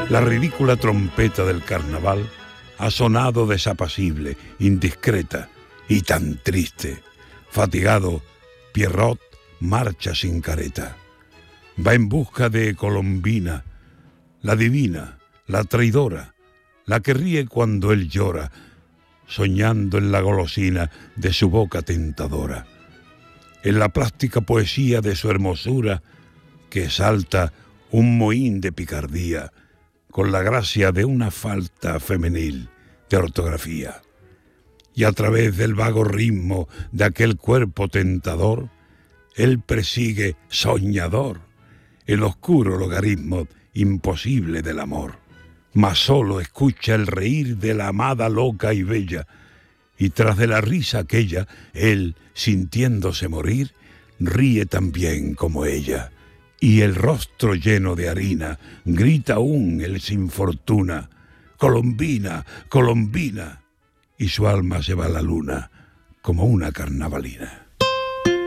La ridícula trompeta del carnaval ha sonado desapacible, indiscreta y tan triste. Fatigado, Pierrot marcha sin careta. Va en busca de Colombina, la divina, la traidora, la que ríe cuando él llora, soñando en la golosina de su boca tentadora. En la plástica poesía de su hermosura, que salta un mohín de picardía, con la gracia de una falta femenil de ortografía. Y a través del vago ritmo de aquel cuerpo tentador, él persigue soñador el oscuro logaritmo imposible del amor. Mas solo escucha el reír de la amada loca y bella, y tras de la risa aquella, él, sintiéndose morir, ríe también como ella. Y el rostro lleno de harina grita aún el sin fortuna: Colombina, Colombina, y su alma se va a la luna como una carnavalina.